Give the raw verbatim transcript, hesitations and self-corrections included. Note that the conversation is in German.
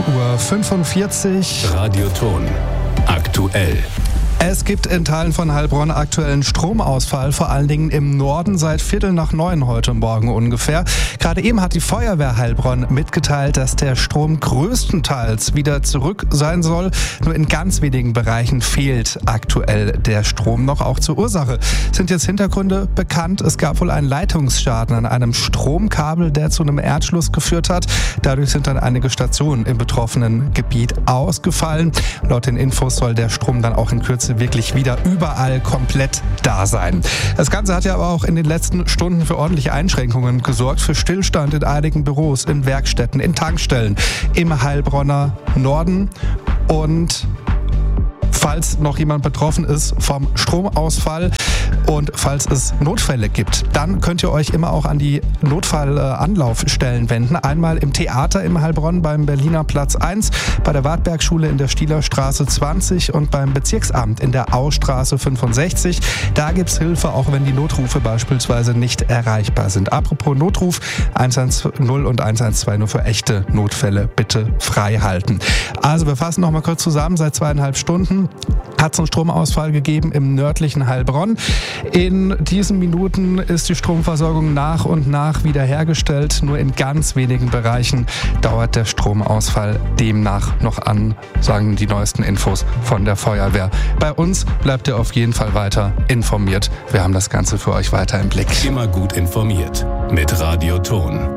Uhr fünfundvierzig. Radioton. Aktuell. Es gibt in Teilen von Heilbronn aktuellen Stromausfall, vor allen Dingen im Norden seit Viertel nach neun heute Morgen ungefähr. Gerade eben hat die Feuerwehr Heilbronn mitgeteilt, dass der Strom größtenteils wieder zurück sein soll. Nur in ganz wenigen Bereichen fehlt aktuell der Strom noch. Auch zur Ursache sind jetzt Hintergründe bekannt. Es gab wohl einen Leitungsschaden an einem Stromkabel, der zu einem Erdschluss geführt hat. Dadurch sind dann einige Stationen im betroffenen Gebiet ausgefallen. Laut den Infos soll der Strom dann auch in Kürze wirklich wieder überall komplett da sein. Das Ganze hat ja aber auch in den letzten Stunden für ordentliche Einschränkungen gesorgt, für Stillstand in einigen Büros, in Werkstätten, in Tankstellen, im Heilbronner Norden. Und falls noch jemand betroffen ist vom Stromausfall und falls es Notfälle gibt, dann könnt ihr euch immer auch an die Notfallanlaufstellen wenden. Einmal im Theater im Heilbronn beim Berliner Platz eins, bei der Wartbergschule in der Stielerstraße zwanzig und beim Bezirksamt in der Austraße fünfundsechzig. Da gibt es Hilfe, auch wenn die Notrufe beispielsweise nicht erreichbar sind. Apropos Notruf, eins eins null und eins eins zwei nur für echte Notfälle bitte frei halten. Also wir fassen noch mal kurz zusammen. Seit zweieinhalb Stunden hat es einen Stromausfall gegeben im nördlichen Heilbronn. In diesen Minuten ist die Stromversorgung nach und nach wiederhergestellt. Nur in ganz wenigen Bereichen dauert der Stromausfall demnach noch an, sagen die neuesten Infos von der Feuerwehr. Bei uns bleibt ihr auf jeden Fall weiter informiert. Wir haben das Ganze für euch weiter im Blick. Immer gut informiert mit Radioton.